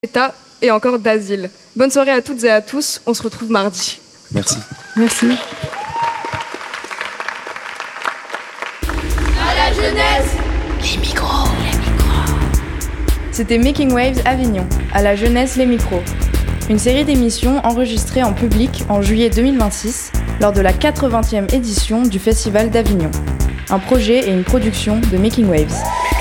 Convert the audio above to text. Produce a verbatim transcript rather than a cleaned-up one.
d'État et encore d'asile. Bonne soirée à toutes et à tous, on se retrouve mardi. Merci. Merci. À la jeunesse, les micros, les micros. C'était Making Waves Avignon, à la jeunesse les micros. Une série d'émissions enregistrées en public en juillet deux mille vingt-six lors de la quatre-vingtième édition du Festival d'Avignon. Un projet et une production de Making Waves.